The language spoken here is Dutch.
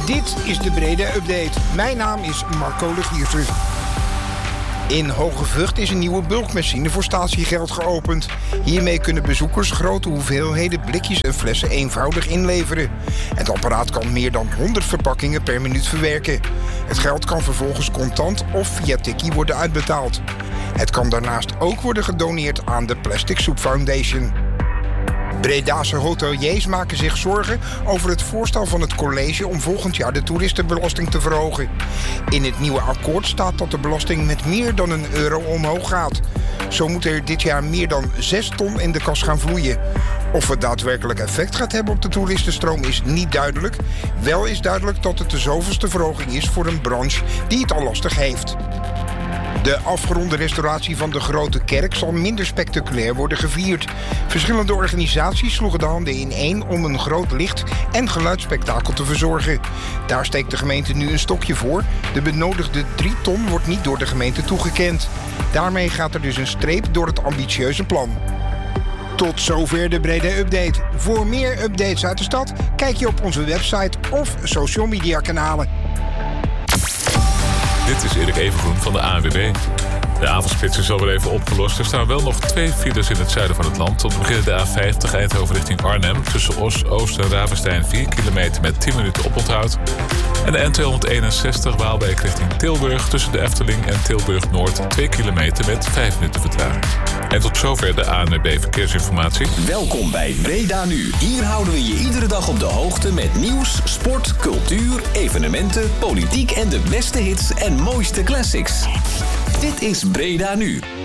Dit is de Breda Update. Mijn naam is Marco de Gierter. In Hoge Vught is een nieuwe bulkmachine voor statiegeld geopend. Hiermee kunnen bezoekers grote hoeveelheden blikjes en flessen eenvoudig inleveren. Het apparaat kan meer dan 100 verpakkingen per minuut verwerken. Het geld kan vervolgens contant of via tikkie worden uitbetaald. Het kan daarnaast ook worden gedoneerd aan de Plastic Soup Foundation. Bredase hoteliers maken zich zorgen over het voorstel van het college om volgend jaar de toeristenbelasting te verhogen. In het nieuwe akkoord staat dat de belasting met meer dan €1 omhoog gaat. Zo moet er dit jaar meer dan 6 ton in de kas gaan vloeien. Of het daadwerkelijk effect gaat hebben op de toeristenstroom is niet duidelijk. Wel is duidelijk dat het de zoveelste verhoging is voor een branche die het al lastig heeft. De afgeronde restauratie van de Grote Kerk zal minder spectaculair worden gevierd. Verschillende organisaties sloegen de handen ineen om een groot licht- en geluidsspektakel te verzorgen. Daar steekt de gemeente nu een stokje voor. De benodigde 3 ton wordt niet door de gemeente toegekend. Daarmee gaat er dus een streep door het ambitieuze plan. Tot zover de Breda Update. Voor meer updates uit de stad kijk je op onze website of social media kanalen. Dit is Erik Evengroen van de ANWB. De avondspits is alweer even opgelost. Er staan wel nog 2 files in het zuiden van het land. Tot beginnen de A50 Eindhoven richting Arnhem. Tussen Os, Oost en Ravenstein 4 kilometer met 10 minuten oponthoud. En de N261 Waalwijk richting Tilburg. Tussen de Efteling en Tilburg Noord 2 kilometer met 5 minuten vertraging. En tot zover de ANWB Verkeersinformatie. Welkom bij Breda Nu. Hier houden we je iedere dag op de hoogte met nieuws, sport, cultuur, evenementen, politiek en de beste hits en mooiste classics. Dit is Breda Nu.